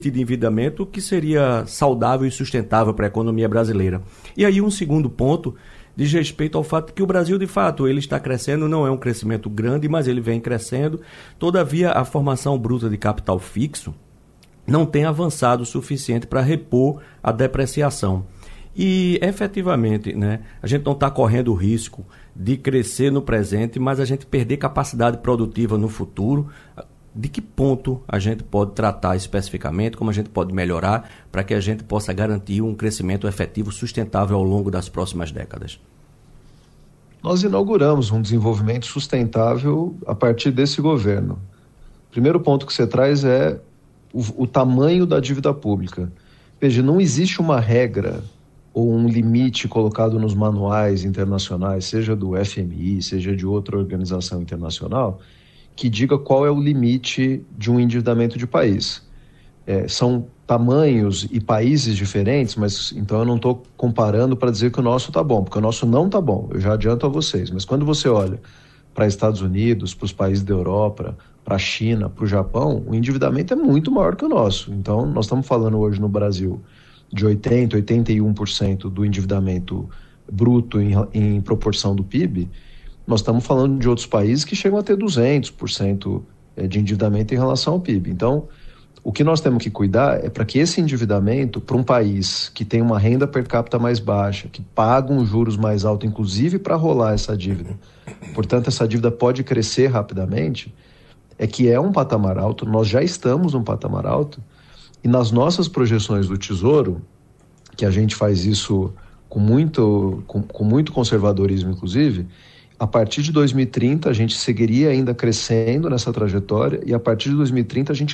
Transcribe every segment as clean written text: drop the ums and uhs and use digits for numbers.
de endividamento que seria saudável e sustentável para a economia brasileira. E aí um segundo ponto diz respeito ao fato que o Brasil, de fato, ele está crescendo, não é um crescimento grande, mas ele vem crescendo. Todavia, a formação bruta de capital fixo não tem avançado o suficiente para repor a depreciação. E, efetivamente, né, a gente não está correndo o risco de crescer no presente, mas a gente perder capacidade produtiva no futuro. De que ponto a gente pode tratar especificamente, como a gente pode melhorar para que a gente possa garantir um crescimento efetivo sustentável ao longo das próximas décadas? Nós inauguramos um desenvolvimento sustentável a partir desse governo. O primeiro ponto que você traz é o tamanho da dívida pública. Veja, não existe uma regra ou um limite colocado nos manuais internacionais, seja do FMI, seja de outra organização internacional, que diga qual é o limite de um endividamento de país. São tamanhos e países diferentes, mas então eu não estou comparando para dizer que o nosso está bom, porque o nosso não está bom, eu já adianto a vocês. Mas quando você olha para Estados Unidos, para os países da Europa, para a China, para o Japão, o endividamento é muito maior que o nosso. Então nós estamos falando hoje no Brasil de 80%, 81% do endividamento bruto em proporção do PIB. Nós estamos falando de outros países que chegam a ter 200% de endividamento em relação ao PIB. Então, o que nós temos que cuidar é para que esse endividamento, para um país que tem uma renda per capita mais baixa, que paga um juros mais alto, inclusive para rolar essa dívida, portanto, essa dívida pode crescer rapidamente, é que é um patamar alto, nós já estamos num patamar alto, e nas nossas projeções do Tesouro, que a gente faz isso com muito conservadorismo, inclusive, a partir de 2030, a gente seguiria ainda crescendo nessa trajetória e a partir de 2030 a gente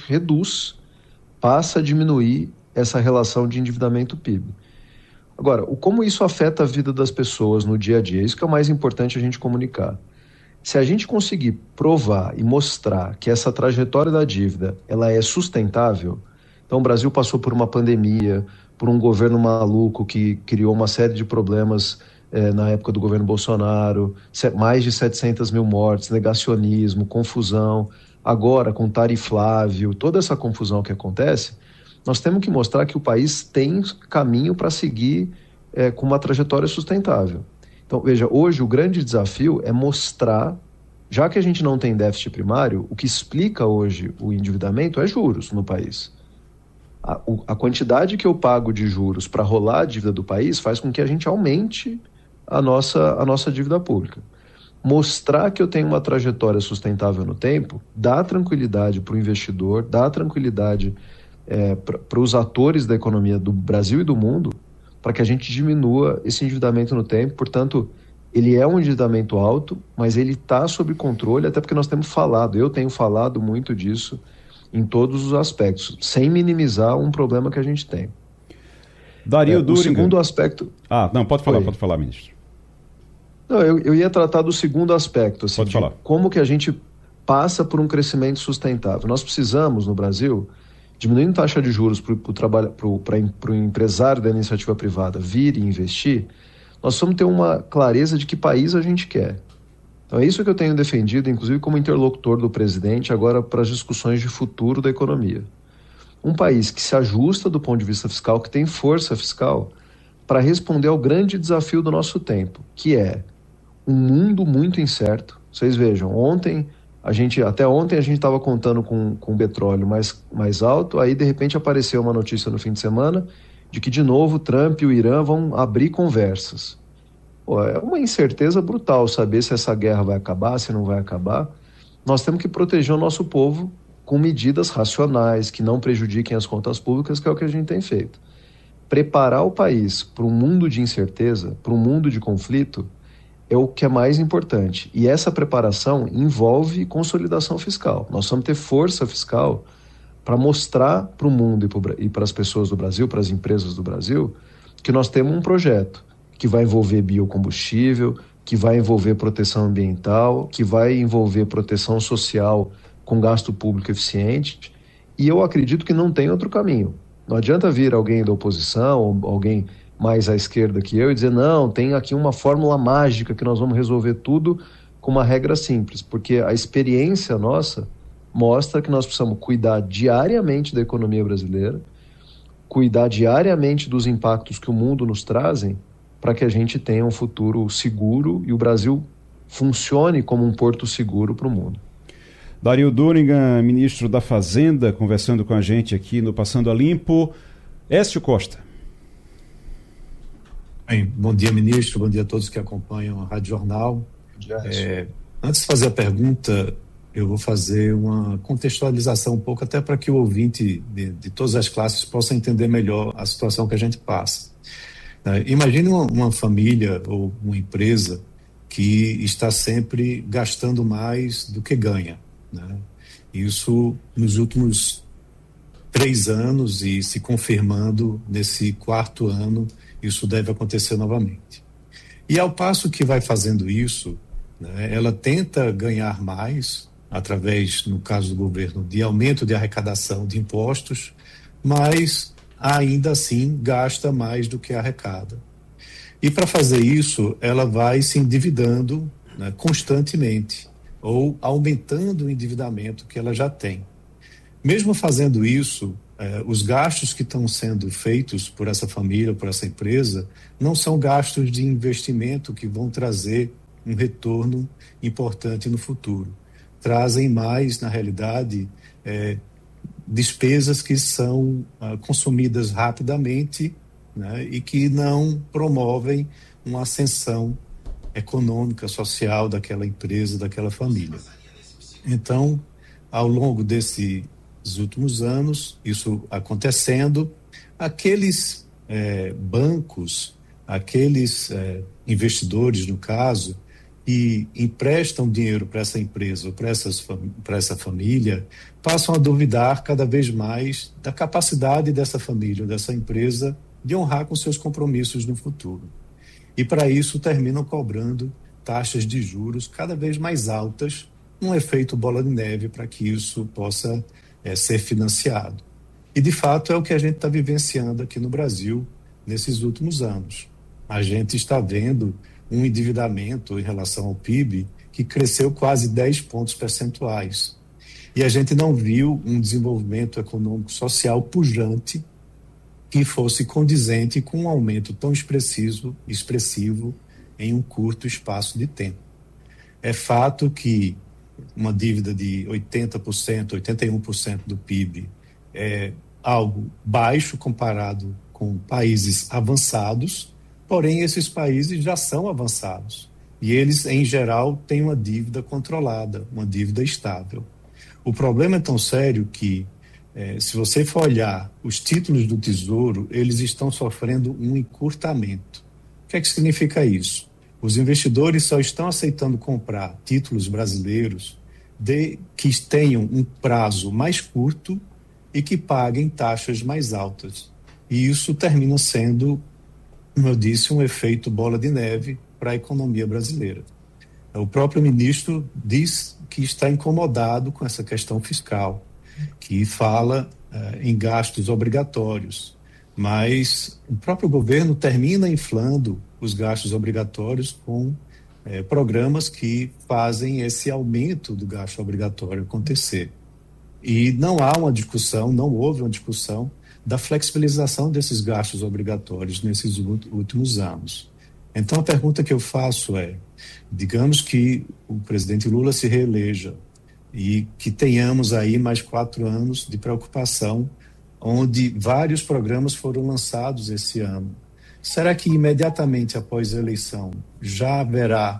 passa a diminuir essa relação de endividamento PIB. Agora, como isso afeta a vida das pessoas no dia a dia? Isso que é o mais importante a gente comunicar. Se a gente conseguir provar e mostrar que essa trajetória da dívida ela é sustentável, então o Brasil passou por uma pandemia, por um governo maluco que criou uma série de problemas na época do governo Bolsonaro, mais de 700 mil mortes, negacionismo, confusão, agora com tariflável, toda essa confusão que acontece, nós temos que mostrar que o país tem caminho para seguir com uma trajetória sustentável. Então, veja, hoje o grande desafio é mostrar, já que a gente não tem déficit primário, o que explica hoje o endividamento é juros no país. A quantidade que eu pago de juros para rolar a dívida do país faz com que a gente aumente a nossa dívida pública. Mostrar que eu tenho uma trajetória sustentável no tempo dá tranquilidade para o investidor, dá tranquilidade para os atores da economia do Brasil e do mundo, para que a gente diminua esse endividamento no tempo. Portanto, ele é um endividamento alto, mas ele está sob controle, até porque eu tenho falado muito disso em todos os aspectos, sem minimizar um problema que a gente tem. Dario Duringer. O segundo aspecto... Pode falar, ministro. Não, eu ia tratar do segundo aspecto, assim, pode falar. Como que a gente passa por um crescimento sustentável. Nós precisamos, no Brasil, diminuindo taxa de juros para o empresário da iniciativa privada vir e investir, nós vamos ter uma clareza de que país a gente quer. Então é isso que eu tenho defendido, inclusive como interlocutor do presidente, agora para as discussões de futuro da economia. Um país que se ajusta do ponto de vista fiscal, que tem força fiscal, para responder ao grande desafio do nosso tempo, que é um mundo muito incerto. Vocês vejam, até ontem a gente estava contando com petróleo mais alto, aí de repente apareceu uma notícia no fim de semana de que de novo Trump e o Irã vão abrir conversas. É uma incerteza brutal saber se essa guerra vai acabar, se não vai acabar. Nós temos que proteger o nosso povo com medidas racionais, que não prejudiquem as contas públicas, que é o que a gente tem feito. Preparar o país para um mundo de incerteza, para um mundo de conflito, é o que é mais importante. E essa preparação envolve consolidação fiscal. Nós vamos ter força fiscal para mostrar para o mundo e para as pessoas do Brasil, para as empresas do Brasil, que nós temos um projeto que vai envolver biocombustível, que vai envolver proteção ambiental, que vai envolver proteção social com gasto público eficiente. E eu acredito que não tem outro caminho. Não adianta vir alguém da oposição, ou alguém mais à esquerda que eu, e dizer, não, tem aqui uma fórmula mágica que nós vamos resolver tudo com uma regra simples, porque a experiência nossa mostra que nós precisamos cuidar diariamente da economia brasileira, cuidar diariamente dos impactos que o mundo nos trazem, para que a gente tenha um futuro seguro e o Brasil funcione como um porto seguro para o mundo. Dario Durigan, ministro da Fazenda, conversando com a gente aqui no Passando a Limpo. Écio Costa. Bem, bom dia, ministro. Bom dia a todos que acompanham a Rádio Jornal. Antes de fazer a pergunta, eu vou fazer uma contextualização um pouco, até para que o ouvinte de todas as classes possa entender melhor a situação que a gente passa. Imagine uma família ou uma empresa que está sempre gastando mais do que ganha, né? Isso nos últimos 3 anos e se confirmando nesse 4º ano, isso deve acontecer novamente. E ao passo que vai fazendo isso, né, ela tenta ganhar mais através, no caso do governo, de aumento de arrecadação de impostos, mas ainda assim gasta mais do que arrecada. E para fazer isso, ela vai se endividando, né, constantemente, ou aumentando o endividamento que ela já tem. Mesmo fazendo isso, os gastos que estão sendo feitos por essa família, por essa empresa, não são gastos de investimento que vão trazer um retorno importante no futuro. Trazem mais, na realidade, despesas que são consumidas rapidamente, né, e que não promovem uma ascensão econômica, social daquela empresa, daquela família. Então, ao longo desses últimos anos, isso acontecendo, aqueles bancos, aqueles investidores, no caso, que emprestam dinheiro para essa empresa ou para essa família, passam a duvidar cada vez mais da capacidade dessa família, dessa empresa, de honrar com seus compromissos no futuro. E para isso terminam cobrando taxas de juros cada vez mais altas, um efeito bola de neve para que isso possa ser financiado. E de fato é o que a gente está vivenciando aqui no Brasil nesses últimos anos. A gente está vendo um endividamento em relação ao PIB que cresceu quase 10 pontos percentuais. E a gente não viu um desenvolvimento econômico social pujante que fosse condizente com um aumento tão expressivo em um curto espaço de tempo. É fato que uma dívida de 80%, 81% do PIB é algo baixo comparado com países avançados, porém esses países já são avançados e eles, em geral, têm uma dívida controlada, uma dívida estável. O problema é tão sério que se você for olhar os títulos do Tesouro, eles estão sofrendo um encurtamento. O que é que significa isso? Os investidores só estão aceitando comprar títulos brasileiros que tenham um prazo mais curto e que paguem taxas mais altas. E isso termina sendo, como eu disse, um efeito bola de neve para a economia brasileira. O próprio ministro diz que está incomodado com essa questão fiscal, que fala em gastos obrigatórios, mas o próprio governo termina inflando os gastos obrigatórios com programas que fazem esse aumento do gasto obrigatório acontecer. E não houve uma discussão da flexibilização desses gastos obrigatórios nesses últimos anos. Então a pergunta que eu faço é, digamos que o presidente Lula se reeleja e que tenhamos aí mais 4 anos de preocupação, onde vários programas foram lançados esse ano. Será que imediatamente após a eleição já haverá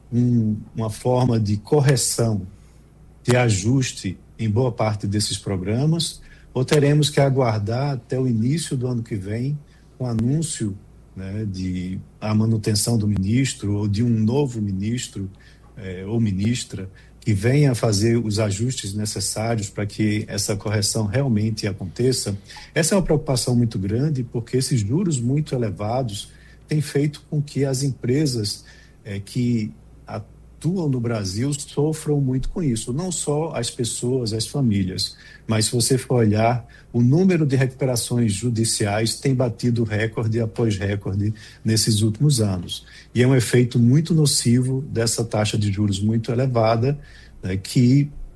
uma forma de correção, de ajuste em boa parte desses programas, ou teremos que aguardar até o início do ano que vem com o anúncio, né, de a manutenção do ministro ou de um novo ministro ou ministra que venha fazer os ajustes necessários para que essa correção realmente aconteça? Essa é uma preocupação muito grande, porque esses juros muito elevados têm feito com que as empresas que atuam no Brasil sofram muito com isso. Não só as pessoas, as famílias, mas se você for olhar, o número de recuperações judiciais tem batido recorde após recorde nesses últimos anos. E é um efeito muito nocivo dessa taxa de juros muito elevada, né, que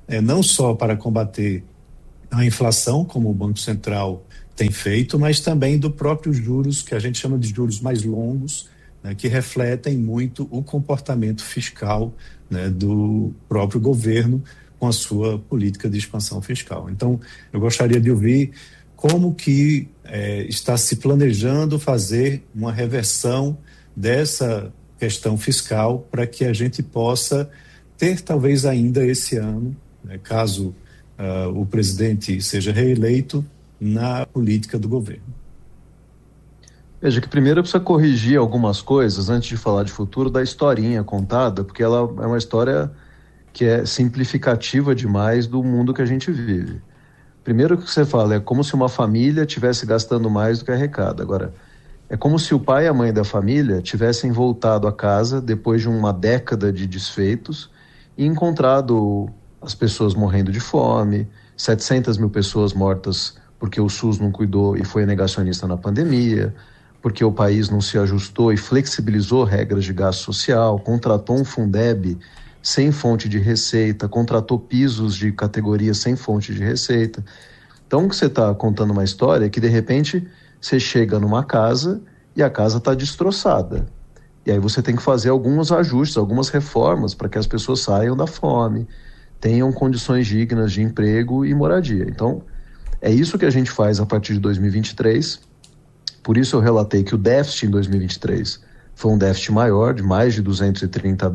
não só para combater a inflação, como o Banco Central tem feito, mas também do próprio juros, que a gente chama de juros mais longos, né, que refletem muito o comportamento fiscal, né, do próprio governo com a sua política de expansão fiscal. Então, eu gostaria de ouvir como que está se planejando fazer uma reversão dessa questão fiscal para que a gente possa ter, talvez ainda esse ano, né, caso o presidente seja reeleito, na política do governo. Veja que primeiro precisa corrigir algumas coisas antes de falar de futuro da historinha contada, porque ela é uma história que é simplificativa demais do mundo que a gente vive. Primeiro que você fala, é como se uma família estivesse gastando mais do que arrecada. Agora, é como se o pai e a mãe da família tivessem voltado a casa depois de uma década de desfeitos e encontrado as pessoas morrendo de fome, 700 mil pessoas mortas porque o SUS não cuidou e foi negacionista na pandemia, porque o país não se ajustou e flexibilizou regras de gasto social, contratou um Fundeb sem fonte de receita, contratou pisos de categoria sem fonte de receita. Então, o que você está contando uma história é que, de repente, você chega numa casa e a casa está destroçada. E aí você tem que fazer alguns ajustes, algumas reformas para que as pessoas saiam da fome, tenham condições dignas de emprego e moradia. Então, é isso que a gente faz a partir de 2023. Por isso eu relatei que o déficit em 2023 foi um déficit maior, de mais de 230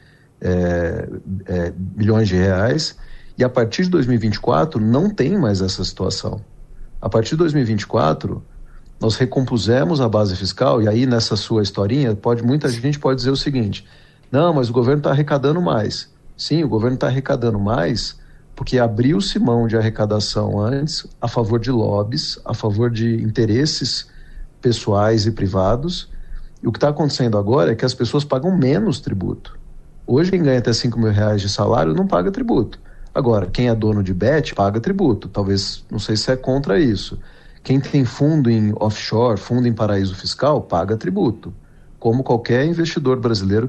bilhões de reais, e a partir de 2024 não tem mais essa situação. A partir de 2024, nós recompusemos a base fiscal, e aí nessa sua historinha, muita gente pode dizer o seguinte: não, mas o governo está arrecadando mais. Sim, o governo está arrecadando mais porque abriu-se mão de arrecadação antes a favor de lobbies, a favor de interesses pessoais e privados, e o que está acontecendo agora é que as pessoas pagam menos tributo. Hoje quem ganha até 5 mil reais de salário não paga tributo. Agora, quem é dono de bet paga tributo. Talvez, não sei se é contra isso. Quem tem fundo em offshore, fundo em paraíso fiscal, paga tributo. Como qualquer investidor brasileiro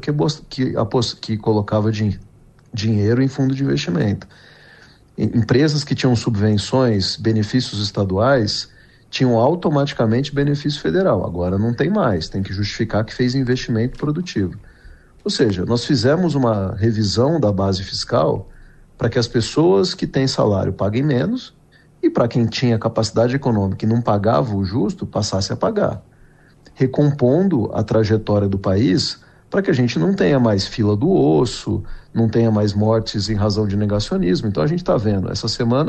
que colocava dinheiro em fundo de investimento. Empresas que tinham subvenções, benefícios estaduais, tinham automaticamente benefício federal. Agora não tem mais, tem que justificar que fez investimento produtivo. Ou seja, nós fizemos uma revisão da base fiscal para que as pessoas que têm salário paguem menos e para quem tinha capacidade econômica e não pagava o justo, passasse a pagar. Recompondo a trajetória do país para que a gente não tenha mais fila do osso, não tenha mais mortes em razão de negacionismo. Então a gente está vendo, essa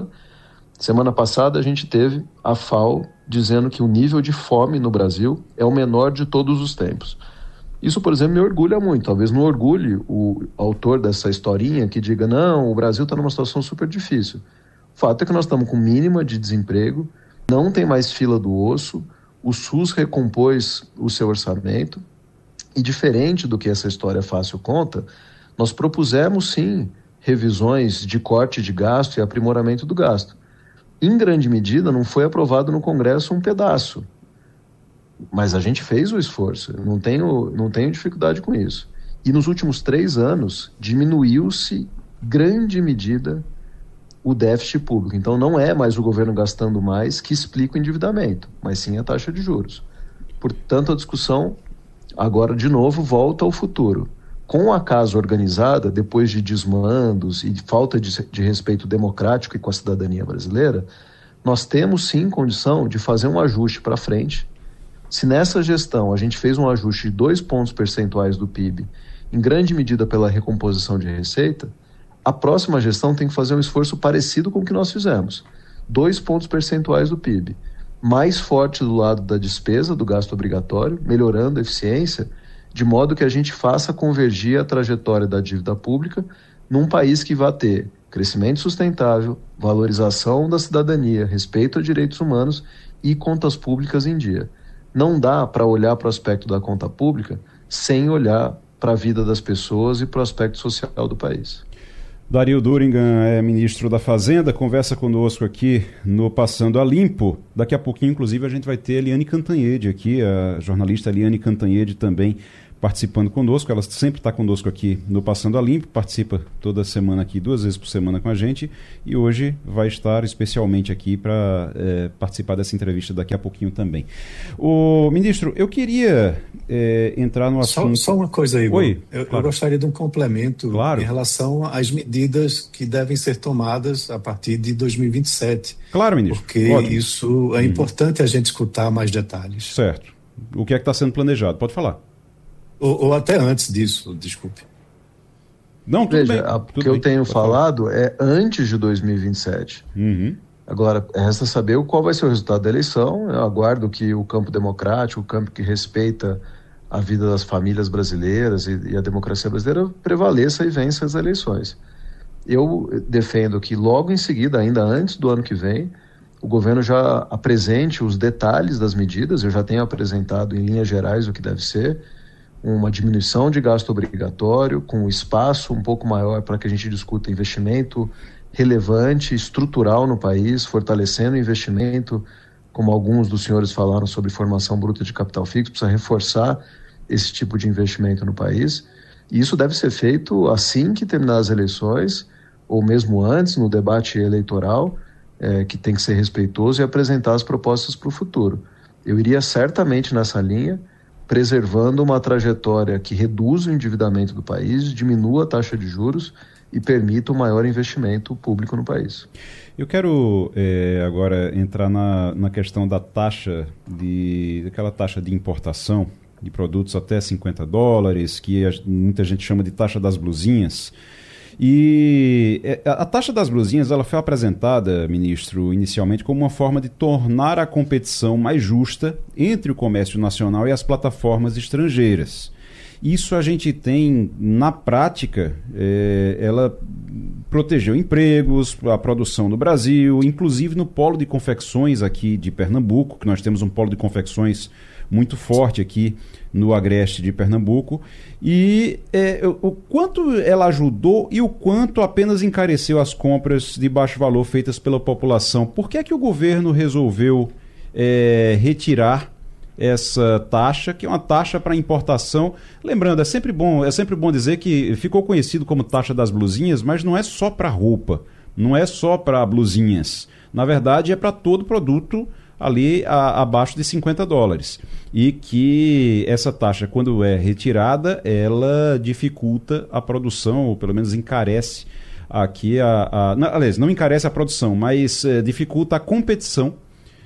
semana passada a gente teve a FAO dizendo que o nível de fome no Brasil é o menor de todos os tempos. Isso, por exemplo, me orgulha muito. Talvez não orgulhe o autor dessa historinha que diga, não, o Brasil está numa situação super difícil. O fato é que nós estamos com mínima de desemprego, não tem mais fila do osso, o SUS recompôs o seu orçamento, e diferente do que essa história fácil conta, nós propusemos sim revisões de corte de gasto e aprimoramento do gasto. Em grande medida não foi aprovado no Congresso um pedaço, mas a gente fez o esforço, não tenho dificuldade com isso. E nos últimos 3 anos diminuiu-se grande medida o déficit público. Então não é mais o governo gastando mais que explica o endividamento, mas sim a taxa de juros. Portanto, a discussão agora, de novo, volta ao futuro. Com a casa organizada, depois de desmandos e de falta de respeito democrático e com a cidadania brasileira, nós temos sim condição de fazer um ajuste para frente. Se nessa gestão a gente fez um ajuste de 2 pontos percentuais do PIB, em grande medida pela recomposição de receita, a próxima gestão tem que fazer um esforço parecido com o que nós fizemos. 2 pontos percentuais do PIB. Mais forte do lado da despesa, do gasto obrigatório, melhorando a eficiência, de modo que a gente faça convergir a trajetória da dívida pública num país que vai ter crescimento sustentável, valorização da cidadania, respeito a direitos humanos e contas públicas em dia. Não dá para olhar para o aspecto da conta pública sem olhar para a vida das pessoas e para o aspecto social do país. Dario Durigan é ministro da Fazenda, conversa conosco aqui no Passando a Limpo. Daqui a pouquinho, inclusive, a gente vai ter a Eliane Cantanhede aqui, a jornalista Eliane Cantanhede também participando conosco. Ela sempre está conosco aqui no Passando a Limpo, participa toda semana aqui, 2 vezes por semana com a gente, e hoje vai estar especialmente aqui para participar dessa entrevista daqui a pouquinho também. O ministro, eu queria entrar no assunto... Só uma coisa, Igor. Oi, eu claro. gostaria de um complemento em relação às medidas que devem ser tomadas a partir de 2027. Claro, ministro. Porque isso é importante a gente escutar mais detalhes. Certo. O que é que está sendo planejado? Pode falar. Ou até antes disso, desculpe. Não, tudo bem. O que eu tenho falado é antes de 2027. Uhum. Agora, resta saber qual vai ser o resultado da eleição. Eu aguardo que o campo democrático, o campo que respeita a vida das famílias brasileiras e a democracia brasileira prevaleça e vença as eleições. Eu defendo que logo em seguida, ainda antes do ano que vem, o governo já apresente os detalhes das medidas. Eu já tenho apresentado em linhas gerais o que deve ser uma diminuição de gasto obrigatório, com um espaço um pouco maior para que a gente discuta investimento relevante, estrutural no país, fortalecendo o investimento, como alguns dos senhores falaram sobre formação bruta de capital fixo, precisa reforçar esse tipo de investimento no país. E isso deve ser feito assim que terminar as eleições, ou mesmo antes, no debate eleitoral, que tem que ser respeitoso, e apresentar as propostas para o futuro. Eu iria certamente nessa linha, preservando uma trajetória que reduza o endividamento do país, diminua a taxa de juros e permita um maior investimento público no país. Eu quero agora entrar na questão da taxa daquela taxa de importação de produtos até $50, que muita gente chama de taxa das blusinhas. E a taxa das blusinhas, ela foi apresentada, ministro, inicialmente como uma forma de tornar a competição mais justa entre o comércio nacional e as plataformas estrangeiras. Isso a gente tem, na prática, ela protegeu empregos, a produção no Brasil, inclusive no polo de confecções aqui de Pernambuco, que nós temos um polo de confecções muito forte aqui no agreste de Pernambuco, e o quanto ela ajudou e o quanto apenas encareceu as compras de baixo valor feitas pela população. Por que é que o governo resolveu retirar essa taxa, que é uma taxa para importação? Lembrando, é sempre bom dizer que ficou conhecido como taxa das blusinhas, mas não é só para roupa, não é só para blusinhas. Na verdade, é para todo produto ali abaixo de $50. E que essa taxa, quando é retirada, ela dificulta a produção, ou pelo menos encarece aqui aliás, não encarece a produção, mas dificulta a competição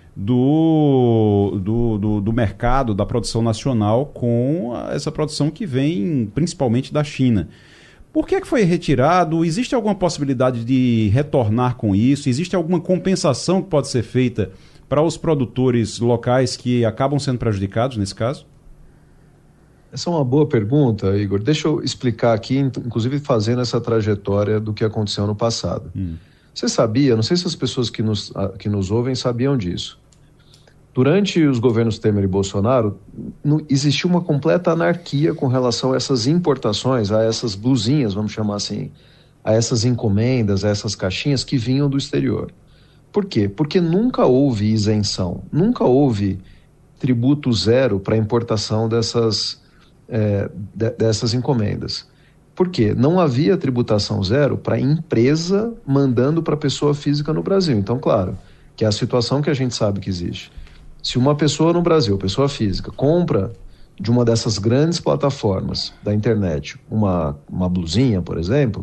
do mercado, da produção nacional com essa produção que vem principalmente da China. Por que foi retirado? Existe alguma possibilidade de retornar com isso? Existe alguma compensação que pode ser feita para os produtores locais que acabam sendo prejudicados nesse caso? Essa é uma boa pergunta, Igor. Deixa eu explicar aqui, inclusive fazendo essa trajetória do que aconteceu no passado. Você sabia, não sei se as pessoas que nos ouvem sabiam disso, durante os governos Temer e Bolsonaro, existiu uma completa anarquia com relação a essas importações, a essas blusinhas, vamos chamar assim, a essas encomendas, a essas caixinhas que vinham do exterior. Por quê? Porque nunca houve isenção, nunca houve tributo zero para a importação dessas encomendas. Por quê? Não havia tributação zero para a empresa mandando para a pessoa física no Brasil. Então, claro, que é a situação que a gente sabe que existe. Se uma pessoa no Brasil, pessoa física, compra de uma dessas grandes plataformas da internet uma blusinha, por exemplo,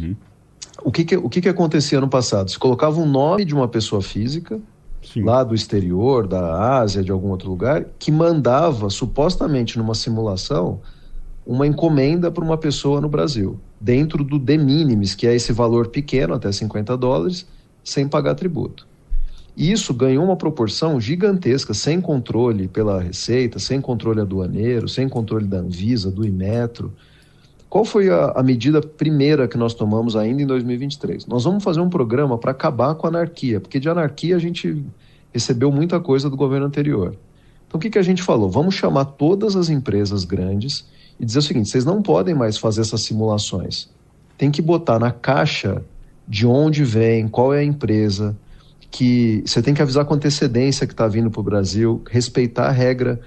o que acontecia no passado? Se colocava um nome de uma pessoa física, sim, lá do exterior, da Ásia, de algum outro lugar, que mandava, supostamente numa simulação, uma encomenda para uma pessoa no Brasil, dentro do de minimis, que é esse valor pequeno, até $50, sem pagar tributo. E isso ganhou uma proporção gigantesca, sem controle pela Receita, sem controle aduaneiro, sem controle da Anvisa, do Inmetro. Qual foi a medida primeira que nós tomamos ainda em 2023? Nós vamos fazer um programa para acabar com a anarquia, porque de anarquia a gente recebeu muita coisa do governo anterior. Então o que a gente falou? Vamos chamar todas as empresas grandes e dizer o seguinte: vocês não podem mais fazer essas simulações. Tem que botar na caixa de onde vem, qual é a empresa, que você tem que avisar com antecedência que está vindo para o Brasil, respeitar a regra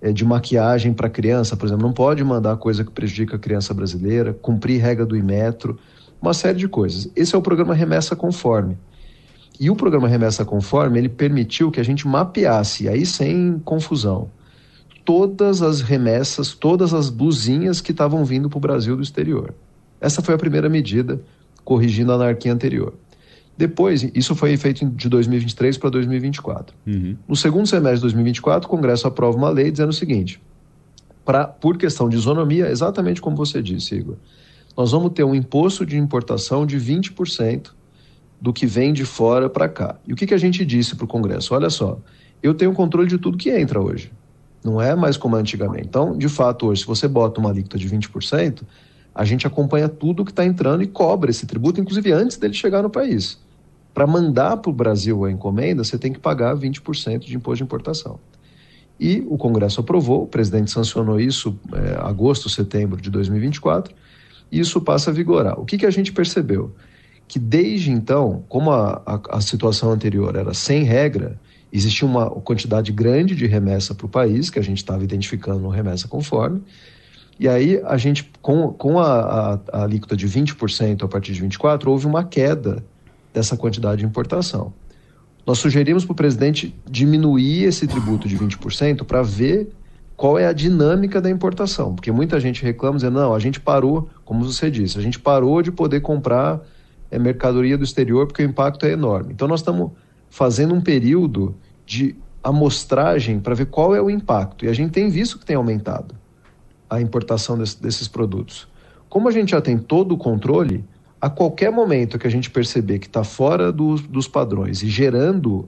de maquiagem para criança, por exemplo, não pode mandar coisa que prejudica a criança brasileira, cumprir regra do Inmetro, uma série de coisas. Esse é o programa Remessa Conforme. E o programa Remessa Conforme, ele permitiu que a gente mapeasse, aí sem confusão, todas as remessas, todas as blusinhas que estavam vindo para o Brasil do exterior. Essa foi a primeira medida, corrigindo a anarquia anterior. Depois, isso foi feito de 2023 para 2024. No segundo semestre de 2024, o Congresso aprova uma lei dizendo o seguinte, por questão de isonomia, exatamente como você disse, Igor, nós vamos ter um imposto de importação de 20% do que vem de fora para cá. E o que a gente disse para o Congresso? Olha só, eu tenho controle de tudo que entra hoje. Não é mais como antigamente. Então, de fato, hoje, se você bota uma alíquota de 20%, a gente acompanha tudo que está entrando e cobra esse tributo, inclusive antes dele chegar no país. Para mandar para o Brasil a encomenda, você tem que pagar 20% de imposto de importação. E o Congresso aprovou, o presidente sancionou isso em agosto, setembro de 2024, e isso passa a vigorar. O que a gente percebeu? Que desde então, como a situação anterior era sem regra, existia uma quantidade grande de remessa para o país, que a gente estava identificando no Remessa Conforme, e aí a gente, com a alíquota de 20% a partir de 24%, houve uma queda dessa quantidade de importação. Nós sugerimos para o presidente diminuir esse tributo de 20% para ver qual é a dinâmica da importação, porque muita gente reclama dizendo, não, a gente parou, como você disse, a gente parou de poder comprar mercadoria do exterior porque o impacto é enorme. Então nós estamos fazendo um período de amostragem para ver qual é o impacto, e a gente tem visto que tem aumentado a importação desses produtos. Como a gente já tem todo o controle, a qualquer momento que a gente perceber que está fora dos padrões e gerando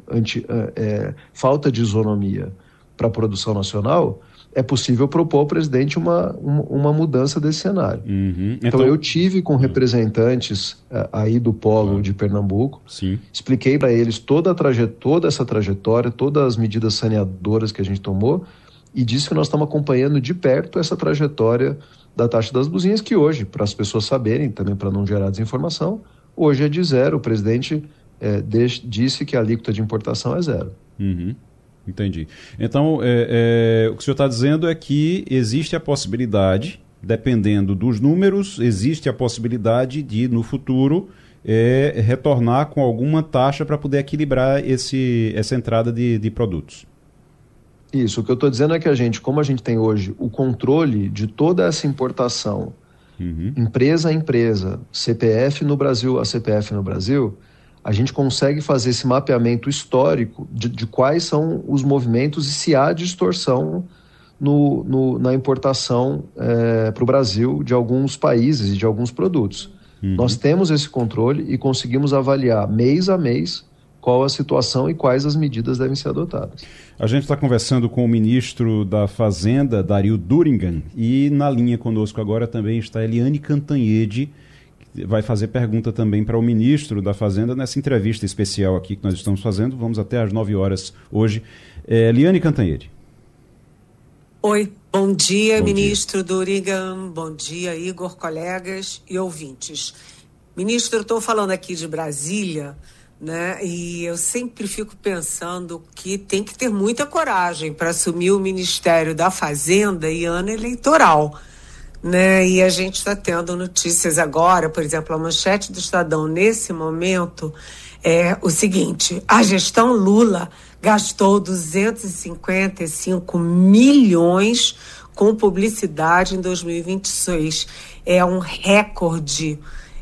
falta de isonomia para a produção nacional, é possível propor ao presidente uma mudança desse cenário. Então eu tive com representantes aí do polo de Pernambuco, sim, expliquei para eles toda essa trajetória, todas as medidas saneadoras que a gente tomou, e disse que nós estamos acompanhando de perto essa trajetória da taxa das blusinhas, que hoje, para as pessoas saberem, também para não gerar desinformação, hoje é de zero. O presidente disse que a alíquota de importação é zero. Entendi. Então, o que o senhor está dizendo é que existe a possibilidade, dependendo dos números, existe a possibilidade de, no futuro, retornar com alguma taxa para poder equilibrar essa entrada de produtos. Isso, o que eu estou dizendo é que como a gente tem hoje o controle de toda essa importação, empresa a empresa, CPF no Brasil a CPF no Brasil, a gente consegue fazer esse mapeamento histórico de quais são os movimentos e se há distorção na importação para o Brasil de alguns países e de alguns produtos. Nós temos esse controle e conseguimos avaliar mês a mês qual a situação e quais as medidas devem ser adotadas. A gente está conversando com o ministro da Fazenda, Dario Durigan, e na linha conosco agora também está Eliane Cantanhede, que vai fazer pergunta também para o ministro da Fazenda nessa entrevista especial aqui que nós estamos fazendo. Vamos até às 9 horas hoje. Eliane Cantanhede. Oi, bom dia, ministro Durigan, bom dia, Igor, colegas e ouvintes. Ministro, eu estou falando aqui de Brasília, né? E eu sempre fico pensando que tem que ter muita coragem para assumir o Ministério da Fazenda em ano eleitoral, né? E a gente está tendo notícias agora, por exemplo, a manchete do Estadão nesse momento é o seguinte: a gestão Lula gastou 255 milhões com publicidade em 2026. É um recorde.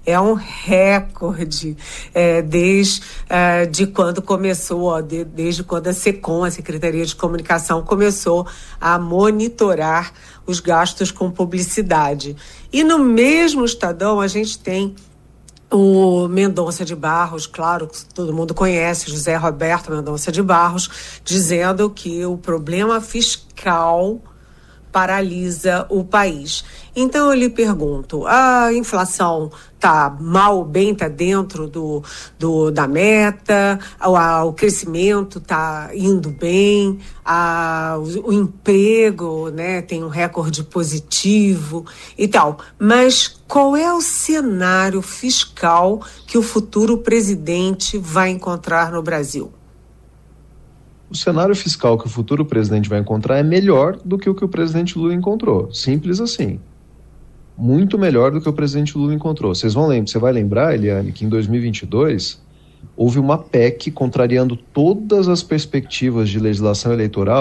Desde quando começou, desde quando a SECOM, a Secretaria de Comunicação, começou a monitorar os gastos com publicidade. E no mesmo Estadão a gente tem o Mendonça de Barros, claro, todo mundo conhece, José Roberto Mendonça de Barros, dizendo que o problema fiscal paralisa o país. Então eu lhe pergunto, a inflação está mal ou bem, está dentro da meta, o crescimento está indo bem, o emprego, né, tem um recorde positivo e tal, mas qual é o cenário fiscal que o futuro presidente vai encontrar no Brasil? o cenário fiscal que o futuro presidente vai encontrar é melhor do que o presidente Lula encontrou. Simples assim. Muito melhor do que o presidente Lula encontrou. Você vai lembrar, Eliane, que em 2022 houve uma PEC contrariando todas as perspectivas de legislação eleitoral